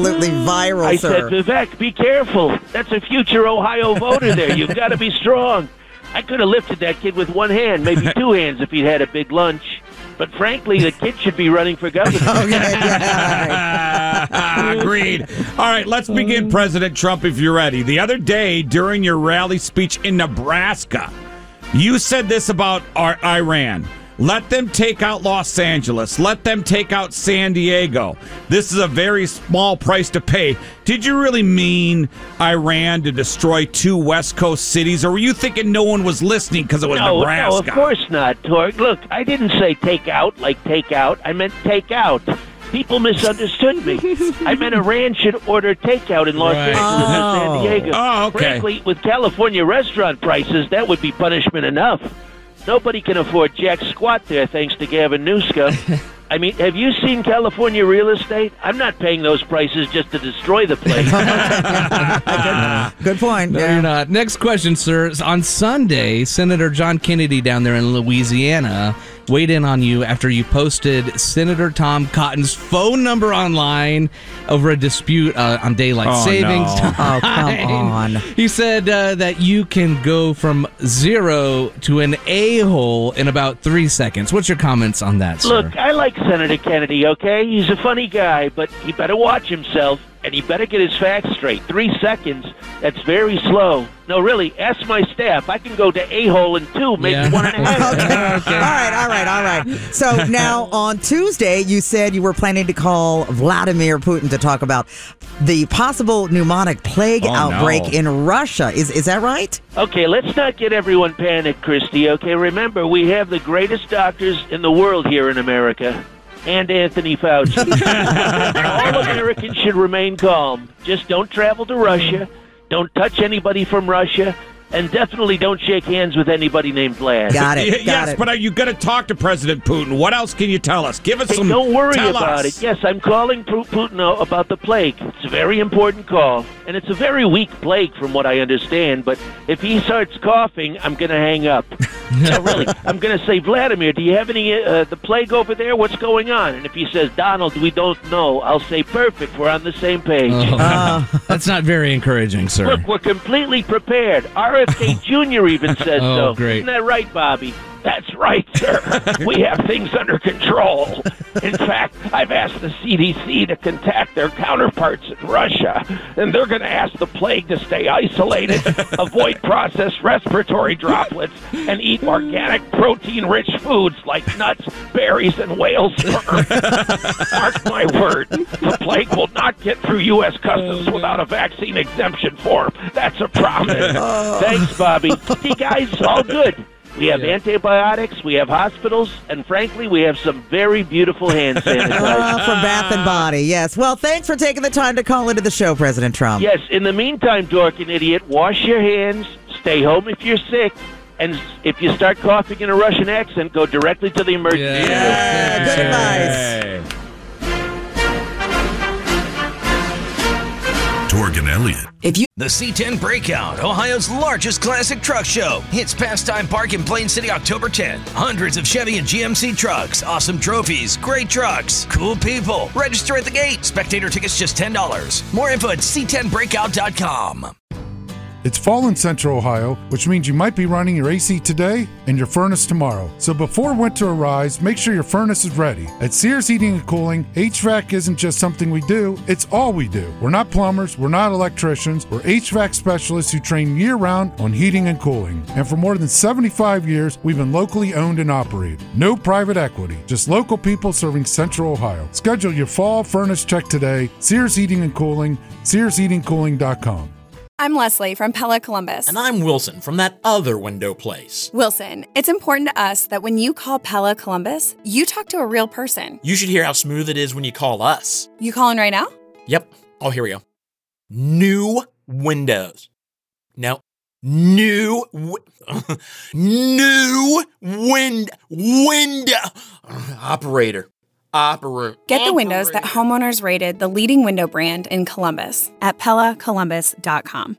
absolutely viral, I sir. said, Vivek, be careful. That's a future Ohio voter there. You've got to be strong. I could have lifted that kid with one hand, maybe two hands if he'd had a big lunch. But frankly, the kid should be running for governor. Okay, yeah, Agreed. All right, let's begin, President Trump, if you're ready. The other day, during your rally speech in Nebraska, you said this about Iran. Let them take out Los Angeles. Let them take out San Diego. This is a very small price to pay. Did you really mean Iran to destroy 2 West Coast cities, or were you thinking no one was listening because it was Nebraska? No, of course not, Torg. Look, I didn't say take out like take out. I meant take out. People misunderstood me. I meant Iran should order takeout in Los Angeles and San Diego. Oh, okay. Frankly, with California restaurant prices, that would be punishment enough. Nobody can afford jack squat there, thanks to Gavin Newsom. I mean, have you seen California real estate? I'm not paying those prices just to destroy the place. Good point. No, you're not. Next question, sir. On Sunday, Senator John Kennedy down there in Louisiana weighed in on you after you posted Senator Tom Cotton's phone number online over a dispute on daylight savings time. Oh, come on. He said that you can go from 0 to an a-hole in about 3 seconds. What's your comments on that, sir? Look, I like Senator Kennedy, okay? He's a funny guy, but he better watch himself, and he better get his facts straight. 3 seconds, that's very slow. No, really, ask my staff. I can go to a-hole in 2, maybe 1.5. Okay. All right. So now on Tuesday, you said you were planning to call Vladimir Putin to talk about the possible pneumonic plague outbreak in Russia. Is that right? Okay, let's not get everyone panicked, Christy, okay? Remember, we have the greatest doctors in the world here in America. And Anthony Fauci. All Americans should remain calm. Just don't travel to Russia. Don't touch anybody from Russia. And definitely don't shake hands with anybody named Vlad. Got it. Yes, but are you going to talk to President Putin? What else can you tell us? Give us some. Don't worry about it. Yes, I'm calling Putin about the plague. It's a very important call. And it's a very weak plague from what I understand. But if he starts coughing, I'm going to hang up. No, really. I'm going to say, Vladimir, do you have any the plague over there? What's going on? And if he says, Donald, we don't know, I'll say, perfect. We're on the same page. That's not very encouraging, sir. Look, we're completely prepared. RFK Jr. even says so. Great. Isn't that right, Bobby? That's right, sir. We have things under control. In fact, I've asked the CDC to contact their counterparts in Russia, and they're going to ask the plague to stay isolated, avoid processed respiratory droplets, and eat organic protein-rich foods like nuts, berries, and whale sperm. Mark my word, the plague will not get through U.S. Customs without a vaccine exemption form. That's a promise. Thanks, Bobby. See, guys, all good. We have antibiotics, we have hospitals, and frankly, we have some very beautiful hand sanitizer. From Bath and Body, yes. Well, thanks for taking the time to call into the show, President Trump. Yes, in the meantime, dork and idiot, wash your hands, stay home if you're sick, and if you start coughing in a Russian accent, go directly to the emergency room. Yeah, good advice. Torg and Elliott. The C10 Breakout, Ohio's largest classic truck show, hits Pastime Park in Plain City October 10th. Hundreds of Chevy and GMC trucks, awesome trophies, great trucks, cool people. Register at the gate. Spectator tickets just $10. More info at c10breakout.com. It's fall in Central Ohio, which means you might be running your AC today and your furnace tomorrow. So before winter arrives, make sure your furnace is ready. At Sears Heating and Cooling, HVAC isn't just something we do, it's all we do. We're not plumbers, we're not electricians, we're HVAC specialists who train year-round on heating and cooling. And for more than 75 years, we've been locally owned and operated. No private equity, just local people serving Central Ohio. Schedule your fall furnace check today. Sears Heating and Cooling, SearsHeatingCooling.com. I'm Leslie from Pella Columbus. And I'm Wilson from that other window place. Wilson, it's important to us that when you call Pella Columbus, you talk to a real person. You should hear how smooth it is when you call us. You calling right now? Yep. Oh, here we go. New windows. No. New window. Operator. Get the windows that homeowners rated the leading window brand in Columbus at PellaColumbus.com.